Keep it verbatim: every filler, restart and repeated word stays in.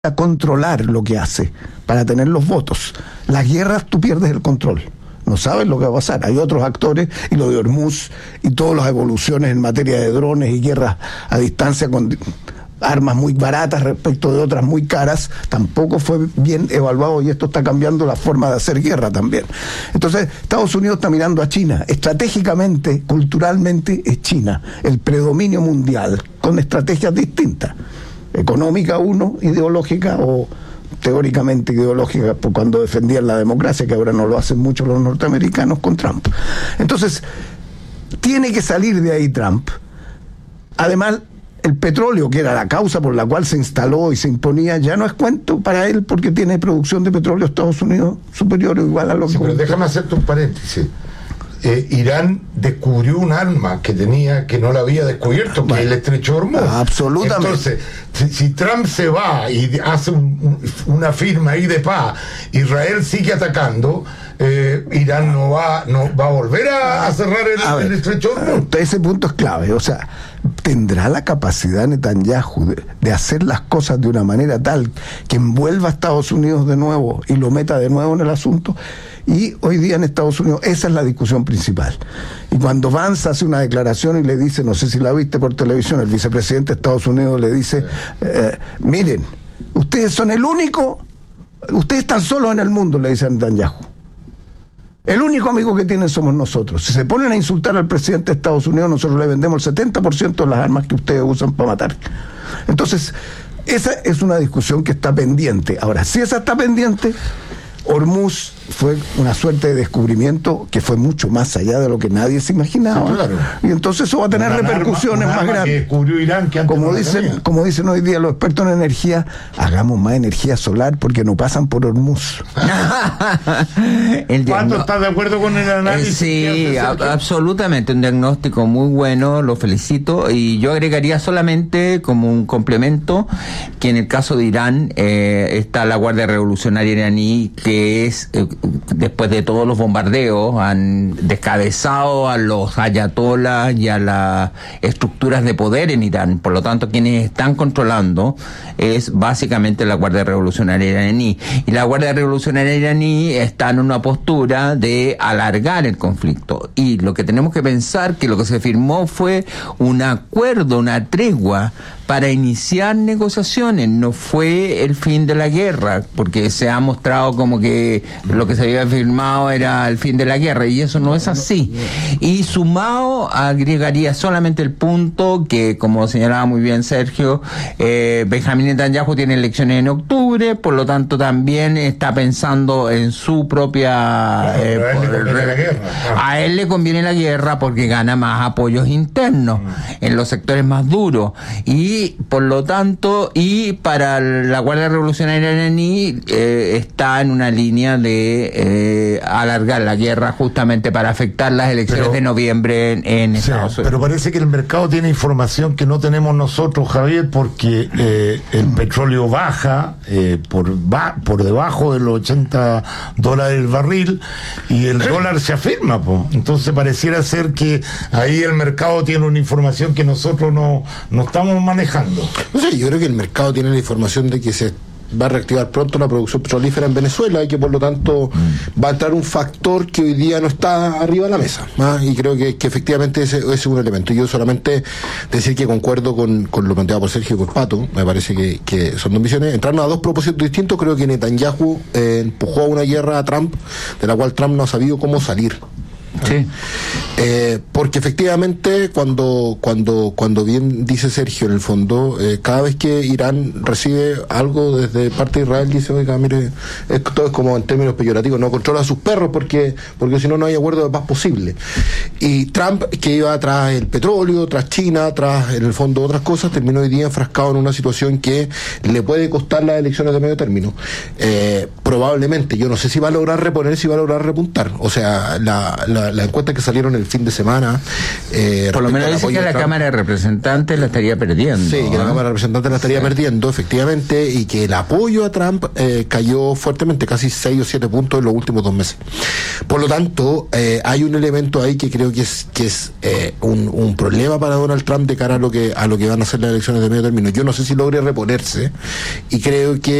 a controlar lo que hace para tener los votos. Las guerras tú pierdes el control, no sabes lo que va a pasar. Hay otros actores, y lo de Hormuz y todas las evoluciones en materia de drones y guerras a distancia con armas muy baratas respecto de otras muy caras, tampoco fue bien evaluado, y esto está cambiando la forma de hacer guerra también. Entonces Estados Unidos está mirando a China. Estratégicamente, culturalmente, es China el predominio mundial, con estrategias distintas: económica uno, ideológica o teóricamente ideológica, por cuando defendían la democracia, que ahora no lo hacen mucho los norteamericanos con Trump. Entonces tiene que salir de ahí Trump. Además, el petróleo, que era la causa por la cual se instaló y se imponía, ya no es cuento para él, porque tiene producción de petróleo Estados Unidos superior o igual a lo que... Sí, pero déjame hacerte un paréntesis. Eh, Irán descubrió un arma que tenía, que no la había descubierto, que bueno, es el estrecho de Hormuz. Absolutamente. Entonces, si, si Trump se va y hace un, un, una firma ahí de paz, Israel sigue atacando, eh, Irán no va no va a volver a, a cerrar el, a ver, el estrecho de Hormuz. Ese punto es clave. O sea, ¿tendrá la capacidad Netanyahu de, de hacer las cosas de una manera tal que envuelva a Estados Unidos de nuevo y lo meta de nuevo en el asunto? Y hoy día en Estados Unidos esa es la discusión principal. Y cuando Vance hace una declaración y le dice, no sé si la viste por televisión, el vicepresidente de Estados Unidos le dice, eh, miren, ustedes son el único, ustedes están solos en el mundo, le dice a Netanyahu. El único amigo que tienen somos nosotros. Si se ponen a insultar al presidente de Estados Unidos, nosotros le vendemos el setenta por ciento de las armas que ustedes usan para matar. Entonces, esa es una discusión que está pendiente. Ahora, si esa está pendiente, Hormuz fue una suerte de descubrimiento que fue mucho más allá de lo que nadie se imaginaba. Sí, claro. Y entonces eso va a tener una repercusiones arma, más grandes. Que descubrió Irán, que antes como, no dicen, como dicen hoy día los expertos en energía, hagamos más energía solar porque no pasan por Hormuz. ¿Cuánto estás de acuerdo con el análisis? Eh, sí, a, absolutamente, un diagnóstico muy bueno, lo felicito, y yo agregaría solamente como un complemento que en el caso de Irán eh, está la Guardia Revolucionaria iraní, que es eh, después de todos los bombardeos han descabezado a los ayatolás y a las estructuras de poder en Irán. Por lo tanto, quienes están controlando es básicamente la Guardia Revolucionaria iraní, y la Guardia Revolucionaria iraní está en una postura de alargar el conflicto, y lo que tenemos que pensar que lo que se firmó fue un acuerdo, una tregua para iniciar negociaciones, no fue el fin de la guerra, porque se ha mostrado como que lo que se había firmado era el fin de la guerra, y eso no es así. Y sumado, agregaría solamente el punto que, como señalaba muy bien Sergio, eh, Benjamín Netanyahu tiene elecciones en octubre, por lo tanto también está pensando en su propia... Eh, claro, a, él por, le la guerra. Ah. a él le conviene la guerra porque gana más apoyos internos mm. en los sectores más duros, y por lo tanto, y para la Guardia Revolucionaria iraní eh, está en una línea de eh, alargar la guerra justamente para afectar las elecciones pero, de noviembre en, en Estados Unidos. Pero parece que el mercado tiene información que no tenemos nosotros, Javier, porque eh, el petróleo baja eh, por, va, por debajo de los ochenta dólares el barril, y el dólar se afirma, po. Entonces pareciera ser que ahí el mercado tiene una información que nosotros no, no estamos manejando. No sé, yo creo que el mercado tiene la información de que se va a reactivar pronto la producción petrolífera en Venezuela, y que por lo tanto mm. va a entrar un factor que hoy día no está arriba de la mesa, ¿ah? Y creo que, que efectivamente ese, ese es un elemento. Yo solamente decir que concuerdo con, con lo planteado por Sergio y por Pato, me parece que, que son dos visiones. Entrarnos a dos propósitos distintos. Creo que Netanyahu eh, empujó a una guerra a Trump, de la cual Trump no ha sabido cómo salir. Sí. Eh, porque efectivamente cuando cuando cuando bien dice Sergio, en el fondo eh, cada vez que Irán recibe algo desde parte de Israel, dice, oiga, mire, esto es como en términos peyorativos, no controla a sus perros porque porque si no no hay acuerdo de paz posible. Y Trump, que iba tras el petróleo, tras China, tras en el fondo otras cosas, terminó hoy día enfrascado en una situación que le puede costar las elecciones de medio término. Eh, probablemente, yo no sé si va a lograr reponer, si va a lograr repuntar. O sea, la, la la, la encuestas que salieron el fin de semana. Eh, Por lo menos respecto al dice apoyo que de la Trump. Cámara de Representantes la estaría perdiendo. Sí, que la ¿eh? Cámara de Representantes la estaría Sí. perdiendo, efectivamente, y que el apoyo a Trump eh, cayó fuertemente, casi seis o siete puntos en los últimos dos meses. Por lo tanto, eh, hay un elemento ahí que creo que es que es eh, un, un problema para Donald Trump de cara a lo que a lo que van a ser las elecciones de medio término. Yo no sé si logre reponerse, y creo que